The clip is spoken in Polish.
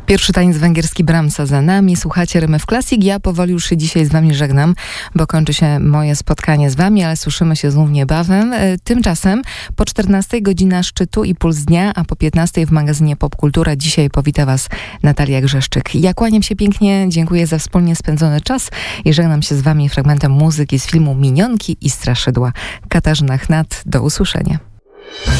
Pierwszy taniec węgierski Brahmsa za nami. Słuchacie RMF Classic. Ja powoli już się dzisiaj z wami żegnam, bo kończy się moje spotkanie z wami, ale słyszymy się znów niebawem. Tymczasem po 14 godzina szczytu i puls dnia, a po 15 w magazynie Popkultura. Dzisiaj powita was Natalia Grzeszczyk. Ja kłaniam się pięknie, dziękuję za wspólnie spędzony czas i żegnam się z wami fragmentem muzyki z filmu Minionki i Straszydła. Katarzyna Chnat, do usłyszenia.